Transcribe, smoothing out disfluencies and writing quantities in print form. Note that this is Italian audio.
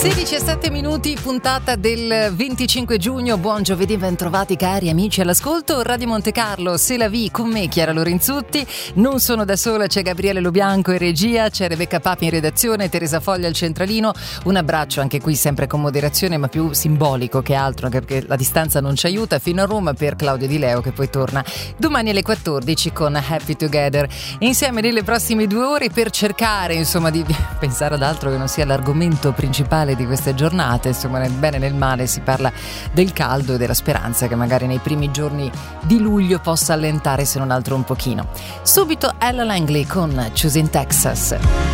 16:07 minuti, puntata del 25 giugno. Buon giovedì, ben trovati cari amici all'ascolto. Radio Monte Carlo, c'est la vie, con me Chiara Lorenzutti. Non sono da sola, c'è Gabriele Lobianco in regia, c'è Rebecca Papi in redazione, Teresa Foglia al centralino. Un abbraccio anche qui sempre con moderazione, ma più simbolico che altro, anche perché la distanza non ci aiuta, fino a Roma per Claudio Di Leo, che poi torna domani alle 14 con Happy Together. Insieme nelle prossime 2 ore per cercare insomma di pensare ad altro che non sia l'argomento principale di queste giornate. Insomma, nel bene e nel male si parla del caldo e della speranza che magari nei primi giorni di luglio possa allentare, se non altro un pochino. Subito Ella Langley con Choosing Texas.